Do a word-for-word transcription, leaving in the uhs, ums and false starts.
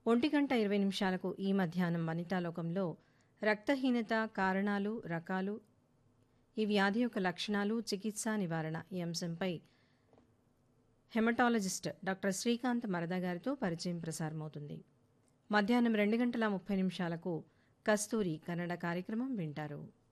ఒంటి గంట ఇరవై నిమిషాలకు ఈ మధ్యాహ్నం వనితాలోకంలో రక్తహీనత కారణాలు రకాలు ఈ వ్యాధి యొక్క లక్షణాలు చికిత్స నివారణ ఈ అంశంపై హెమటాలజిస్ట్ డాక్టర్ శ్రీకాంత్ మరద గారితో పరిచయం ప్రసారమవుతుంది. మధ్యాహ్నం రెండు గంటల ముప్పై నిమిషాలకు కస్తూరి కన్నడ కార్యక్రమం వింటారు.